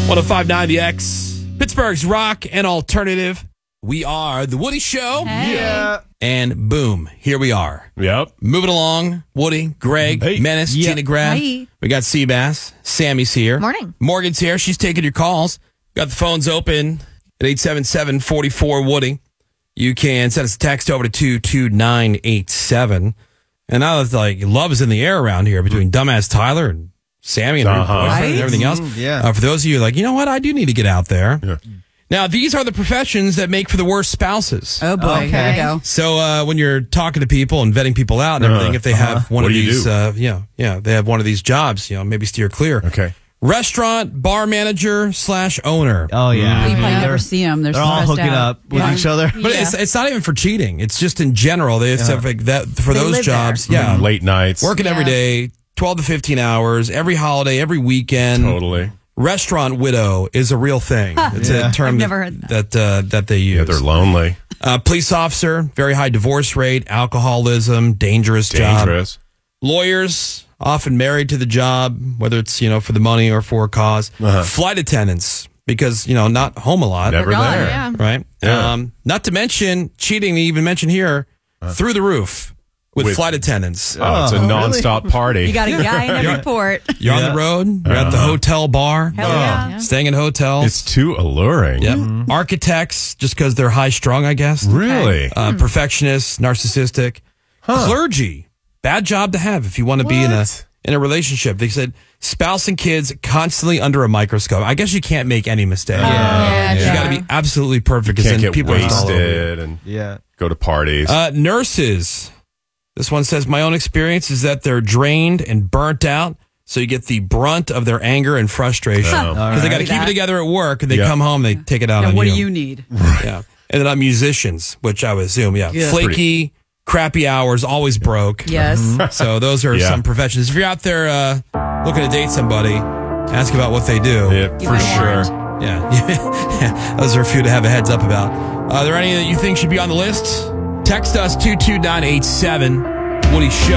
105.9 The X, Pittsburgh's rock and alternative. We are The Woody Show. Hey. Yeah. And boom, here we are. Yep. Moving along. Woody, Greg, Hey. Menace, Gina Grad. Hi. We got Seabass. Sammy's here. Morning. Morgan's here. She's taking your calls. Got the phones open at 877-44-WOODY. You can send us a text over to 22987. And now that love is in the air around here between dumbass Tyler and Sammy and her boyfriend and Right? everything else. Yeah. For those of you you know what? I do need to get out there. Yeah. Now, these are the professions that make for the worst spouses. Oh, boy. Okay. Here we go. So when you're talking to people and vetting people out and everything, if they have one What of do you these, do? they have one of these jobs, maybe steer clear. Okay. Restaurant, bar manager / owner. Oh, yeah. You probably They're- never see them. They're They're all stressed hooking out. up with each other. But it's not even for cheating. It's just in general. They have like that for They those live jobs. there. Yeah. Late nights. Working every Yeah. day, 12 to 15 hours, every holiday, every weekend. Totally. Restaurant widow is a real thing. It's a term I've never heard that they use. Yeah, they're lonely. Police officer, very high divorce rate, alcoholism, dangerous job. Dangerous. Lawyers, often married to the job, whether it's, for the money or for a cause. Flight attendants, because, not home a lot. Never gone, there. yeah. Right? Yeah. Not to mention cheating, they even mention here, through the roof with flight attendants. Oh, it's a nonstop party. You got a guy in every port. You're on the road, you're at the hotel bar, Hell yeah. staying in hotels. It's too alluring. Yep. Architects, just because they're high strung, I guess. Really? Perfectionists, narcissistic. Clergy, bad job to have if you want to be in a relationship. They said spouse and kids constantly under a microscope. I guess you can't make any mistake. Yeah. You got to be absolutely perfect. 'cause Can't then get people are just all over you. wasted and Yeah. go to parties. Nurses. This one says, my own experience is that they're drained and burnt out. So you get the brunt of their anger and frustration. Oh. Because they got to keep it together at work, and they come home, they take it out on What you. do you need? Yeah. And then musicians, which I would assume, flaky, crappy hours, always broke. Yes. So those are some professions. If you're out there looking to date somebody, ask about what they do. Yeah, You for might sure. want. Yeah. Those are a few to have a heads up about. Are there any that you think should be on the list? Text us 22987. Woody Show.